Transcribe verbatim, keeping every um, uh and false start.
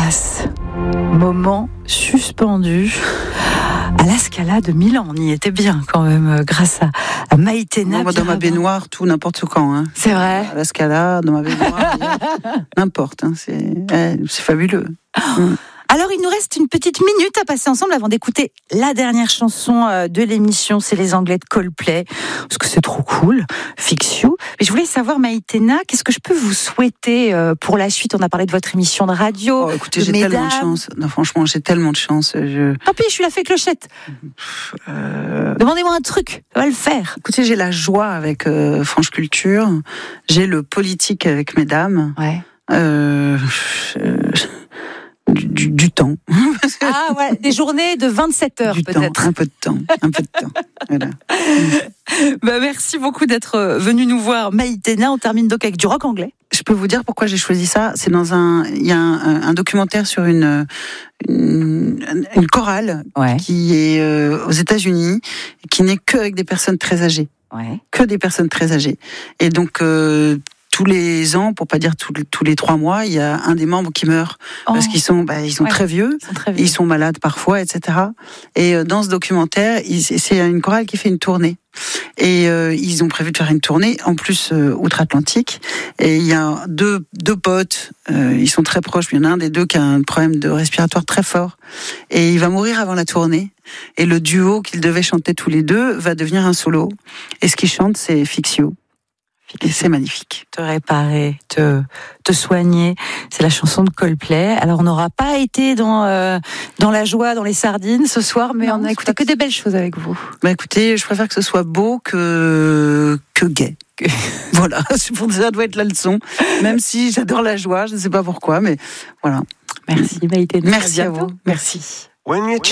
Grâce. Moment suspendu à la Scala de Milan. On y était bien quand même, grâce à, à Maïtena. Moi, dans ma baignoire, tout, n'importe quand. Hein. C'est vrai. À la Scala, dans ma baignoire, n'importe. Hein, c'est, eh, c'est fabuleux. Mm. Alors, il nous reste une petite minute à passer ensemble avant d'écouter la dernière chanson de l'émission. C'est les Anglais de Coldplay, parce que c'est trop cool, Fix You. Mais je voulais savoir, Maïtena, qu'est-ce que je peux vous souhaiter pour la suite? On a parlé de votre émission de radio. Oh, écoutez, de j'ai mesdames. tellement de chance. Non, franchement, j'ai tellement de chance. Je... Tant pis, je suis la fée clochette. Euh... Demandez-moi un truc, ça va le faire. Écoutez, j'ai la joie avec euh, France Culture. J'ai le politique avec mesdames. Ouais. Euh... Je... Du, du, du temps. Ah ouais, des journées de vingt-sept heures du peut-être. Temps, un peu de temps, un peu de temps. Voilà. Bah, merci beaucoup d'être venu nous voir, Maïtena. On termine donc avec du rock anglais. Je peux vous dire pourquoi j'ai choisi ça. C'est dans un, il y a un, un documentaire sur une une, une chorale ouais. qui est euh, aux États-Unis, qui n'est que avec des personnes très âgées, ouais. que des personnes très âgées. Et donc euh, tous les ans, pour pas dire tous les, tous les trois mois, il y a un des membres qui meurt oh. parce qu'ils sont, bah, ils sont, ouais. très vieux, ils sont très vieux, ils sont malades parfois, et cetera. Et euh, dans ce documentaire, ils, c'est une chorale qui fait une tournée. Et euh, ils ont prévu de faire une tournée, en plus euh, outre-Atlantique. Et il y a deux, deux potes, euh, ils sont très proches. Il y en a un des deux qui a un problème de respiratoire très fort. Et il va mourir avant la tournée. Et le duo qu'ils devaient chanter tous les deux va devenir un solo. Et ce qu'ils chantent, c'est Fix You. Et c'est magnifique. Te réparer, te, te soigner. C'est la chanson de Coldplay. Alors, on n'aura pas été dans, euh, dans la joie, dans les sardines ce soir, mais non, on a écouté que des belles choses avec vous. Bah, écoutez, je préfère que ce soit beau que, que gai. Voilà, ça doit être la leçon. Même si j'adore la joie, je ne sais pas pourquoi, mais voilà. Merci, Maïtena. Merci à, à vous. Merci. Merci.